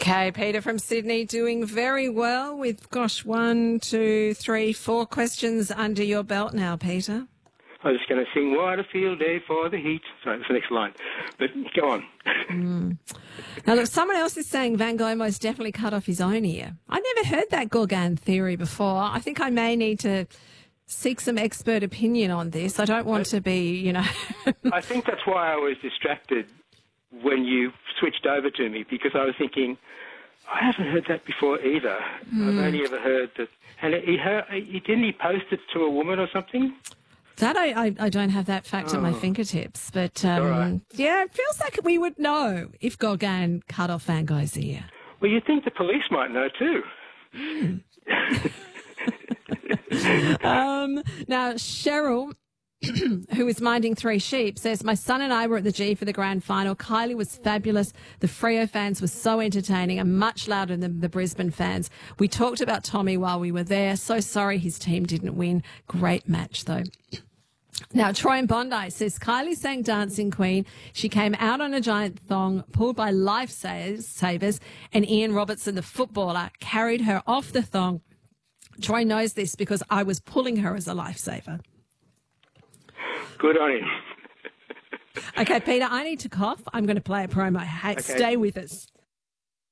Okay, Peter from Sydney doing very well with, 1, 2, 3, 4 questions under your belt now, Peter. I was just going to sing "What a Field Day for the Heat." Sorry, that's the next line. But go on. Now, look, someone else is saying Van Gogh most definitely cut off his own ear. I never heard that Gauguin theory before. I think I may need to seek some expert opinion on this. I don't want to be, I think that's why I was distracted when you switched over to me, because I was thinking, I haven't heard that before either. I've only ever heard that. And didn't he post it to a woman or something? That I don't have that fact at my fingertips, but right. yeah, it feels like we would know if Gauguin cut off Van Gogh's ear. Well, you'd think the police might know too. Now, Cheryl, who is minding 3 sheep, says, my son and I were at the G for the grand final. Kylie was fabulous. The Freo fans were so entertaining and much louder than the Brisbane fans. We talked about Tommy while we were there. So sorry his team didn't win. Great match, though. Now, Troy in Bondi says, Kylie sang Dancing Queen. She came out on a giant thong pulled by lifesavers, and Ian Robertson, the footballer, carried her off the thong. Troy knows this because I was pulling her as a lifesaver. Good on him. Okay, Peter, I need to cough. I'm going to play a promo. Hey, Okay. Stay with us.